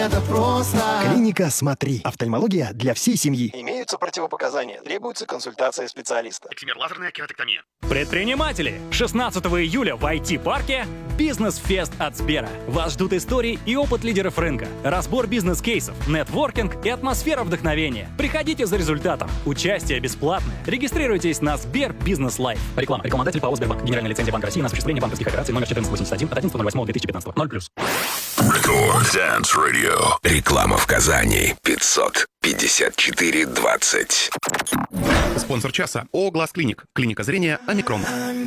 это просто. Клиника «Смотри». Офтальмология для всей семьи. Имеются противопоказания. Требуется консультация специалиста. Эксимер лазерная кератектомия. Предприниматели! 16 июля в IT-парке «Бизнес-фест» от Сбера. Вас ждут истории и опыт лидеров рынка, разбор бизнес-кейсов, нетворкинг и атмосфера вдохновения. Приходите за результатом. Участие бесплатное. Регистрируйтесь на Сбер Бизнес Лайф. Реклама. Рекламодатель ПАО «Сбербанк». Генеральная лицензия Банка России на осуществление банковских операций номер 1481 от 11.08.2015. 0+. Record Dance Radio. Реклама в Казани. 554-20. Спонсор часа ООО «Глаз Клиник». Клиника зрения «Омикрон».